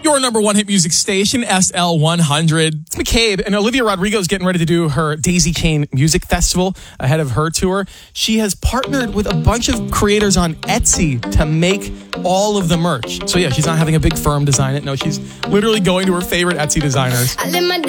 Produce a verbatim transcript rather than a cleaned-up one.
Your number one hit music station, S L one hundred. It's McCabe, and Olivia Rodrigo is getting ready to do her Daisy Kane Music Festival ahead of her tour. She has partnered with a bunch of creators on Etsy to make all of the merch. So yeah, she's not having a big firm design it. No, she's literally going to her favorite Etsy designers. I live my